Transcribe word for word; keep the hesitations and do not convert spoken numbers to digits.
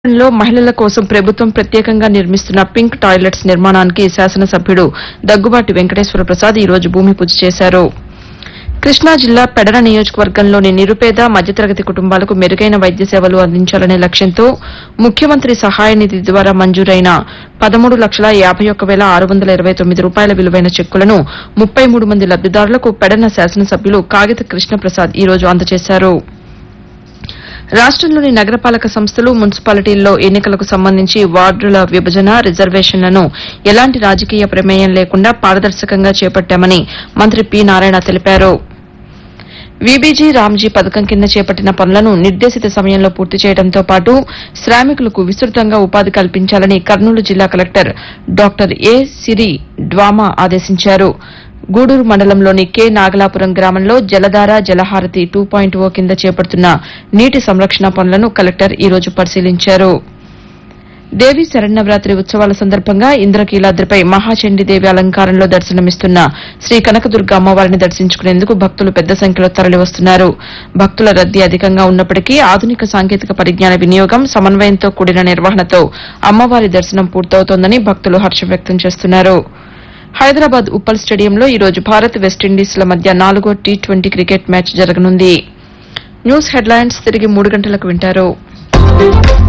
లో మహిళల కోసం ప్రభుత్వం ప్రత్యేకంగా నిర్మిస్తున్న పింక్ టాయిలెట్స్ నిర్మాణానికి శాసనసభ్యుడు దగ్గుబాటి వెంకటేశ్వర ప్రసాద్ ఈ రోజు భూమి పూజ చేశారు. కృష్ణా జిల్లా పెడన నియోజకవర్గంలోని నిరుపేద మధ్యతరగతి కుటుంబాలకు మెరుగైన వైద్య సేవలు అందించాలనే లక్ష్యంతో ముఖ్యమంత్రి సహాయ నిధి ద్వారా మంజూరైన పదమూడు లక్షల యాబై ఒక్క వేల ఆరు వందల ఇరవై తొమ్మిది రూపాయల విలువైన చెక్కులను ముప్పై మూడు మంది లబ్దిదారులకు పెడన శాసనసభ్యులు కాగిత కృష్ణప్రసాద్ ఈ రోజు అందజేశారు. రాష్టంలోని నగరపాలక సంస్థలు మున్సిపాలిటీల్లో ఎన్నికలకు సంబంధించి వార్డుల విభజన రిజర్వేషన్లను ఎలాంటి రాజకీయ ప్రమేయం లేకుండా పారదర్శకంగా చేపట్టామని మంత్రి పి నారాయణ తెలిపారు. వీబీజీ రామ్జీ పథకం కింద చేపట్టిన పనులను నిర్దేశిత సమయంలో పూర్తి చేయడంతో పాటు శ్రామికులకు విస్తృతంగా ఉపాధి కల్పించాలని కర్నూలు జిల్లా కలెక్టర్ డాక్టర్ ఏ సిరి డ్వామా ఆదేశించారు. గూడూరు మండలంలోని కె నాగలాపురం గ్రామంలో జలధార జలహారతి టూ పాయింట్ ఓ కింద చేపడుతున్న నీటి సంరక్షణ పనులను కలెక్టర్ ఈ రోజు పరిశీలించారు. దేవీ శరన్నవరాత్రి ఉత్సవాల సందర్భంగా ఇంద్రకీలాద్రిపై మహాచండీదేవి అలంకారంలో దర్శనమిస్తున్న శ్రీ కనకదుర్గ అమ్మవారిని దర్శించుకునేందుకు భక్తులు పెద్ద సంఖ్యలో తరలివస్తున్నారు. భక్తుల రద్దీ అధికంగా ఉన్నప్పటికీ ఆధునిక సాంకేతిక పరిజ్ఞాన వినియోగం సమన్వయంతో కూడిన నిర్వహణతో అమ్మవారి దర్శనం పూర్తవుతోందని భక్తులు హర్షం వ్యక్తం చేస్తున్నారు. హైదరాబాద్ ఉప్పల్ స్టేడియంలో ఈ రోజు భారత్ వెస్టిండీస్ల మధ్య నాలుగో టీ ట్వంటీ క్రికెట్ మ్యాచ్ జరగనుంది. న్యూస్ హెడ్లైన్స్ తిరిగి మూడు గంటలకు వింటారు.